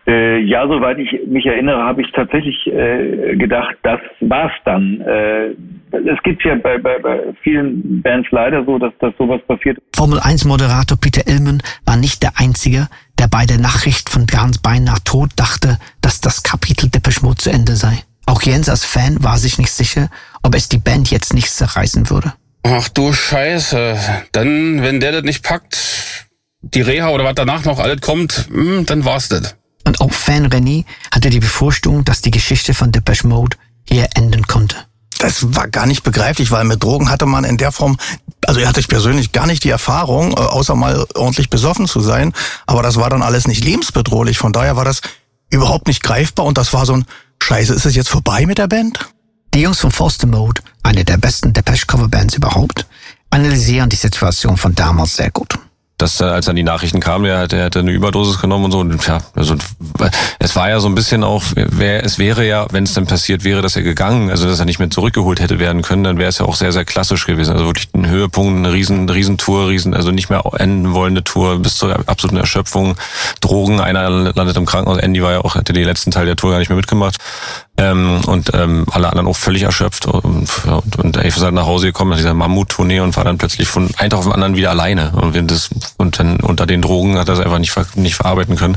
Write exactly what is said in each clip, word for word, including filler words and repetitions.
Äh, ja, soweit ich mich erinnere, habe ich tatsächlich äh, gedacht, das war's dann. Äh, es gibt ja bei, bei, bei vielen Bands leider so, dass, dass sowas passiert. Formel eins Moderator Peter Illman war nicht der Einzige, der bei der Nachricht von Gans beinahe Tod dachte, dass das Kapitel Depeche Mode zu Ende sei. Auch Jens als Fan war sich nicht sicher, ob es die Band jetzt nicht zerreißen würde. Ach du Scheiße, dann, wenn der das nicht packt, die Reha oder was danach noch alles kommt, dann war's das. Und auch Fan René hatte die Befürchtung, dass die Geschichte von Depeche Mode hier enden konnte. Das war gar nicht begreiflich, weil mit Drogen hatte man in der Form, also hatte ich persönlich gar nicht die Erfahrung, außer mal ordentlich besoffen zu sein. Aber das war dann alles nicht lebensbedrohlich. Von daher war das überhaupt nicht greifbar und das war so ein Scheiße, ist es jetzt vorbei mit der Band? Die Jungs von Foster Mode, eine der besten Depeche-Coverbands überhaupt, analysieren die Situation von damals sehr gut. Dass, als dann die Nachrichten kamen, der hat, der hatte eine Überdosis genommen und so. Und ja, also es war ja so ein bisschen auch, wär, es wäre ja, wenn es dann passiert wäre, dass er gegangen, also dass er nicht mehr zurückgeholt hätte werden können, dann wäre es ja auch sehr, sehr klassisch gewesen. Also wirklich ein Höhepunkt, eine riesen, riesen Tour, riesen, also nicht mehr enden wollende Tour bis zur absoluten Erschöpfung. Drogen, einer landet im Krankenhaus. Andy war ja auch, hatte den letzten Teil der Tour gar nicht mehr mitgemacht. Ähm, und ähm, alle anderen auch völlig erschöpft und, und, und Dave ist halt nach Hause gekommen nach dieser Mammut-Tournee und war dann plötzlich von einem Tag auf den anderen wieder alleine und, wenn das, und dann unter den Drogen hat er es einfach nicht, nicht verarbeiten können.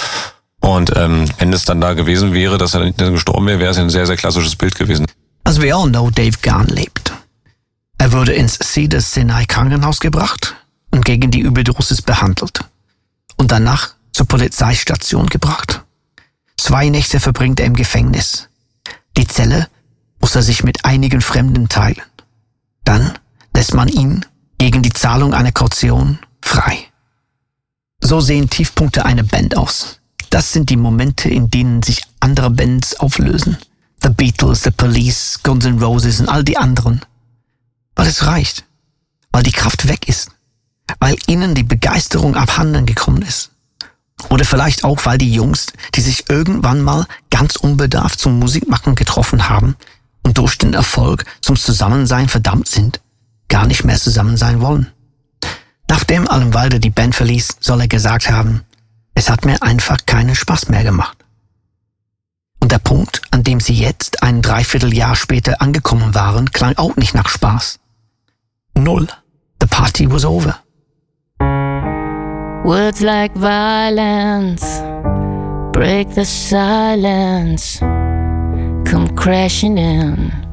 Und ähm, wenn es dann da gewesen wäre, dass er dann gestorben wäre, wäre es ein sehr, sehr klassisches Bild gewesen. As we all know, Dave Gahan lebt. Er wurde ins Cedars-Sinai Krankenhaus gebracht und gegen die Überdosis behandelt und danach zur Polizeistation gebracht. Zwei Nächte verbringt er im Gefängnis. Die Zelle muss er sich mit einigen Fremden teilen. Dann lässt man ihn gegen die Zahlung einer Kaution frei. So sehen Tiefpunkte einer Band aus. Das sind die Momente, in denen sich andere Bands auflösen. The Beatles, The Police, Guns N' Roses und all die anderen. Weil es reicht. Weil die Kraft weg ist. Weil ihnen die Begeisterung abhanden gekommen ist. Oder vielleicht auch, weil die Jungs, die sich irgendwann mal ganz unbedarft zum Musikmachen getroffen haben und durch den Erfolg zum Zusammensein verdammt sind, gar nicht mehr zusammen sein wollen. Nachdem Alan Wilder die Band verließ, soll er gesagt haben, es hat mir einfach keinen Spaß mehr gemacht. Und der Punkt, an dem sie jetzt ein Dreivierteljahr später angekommen waren, klang auch nicht nach Spaß. Null. The party was over. Words like violence break the silence, come crashing in.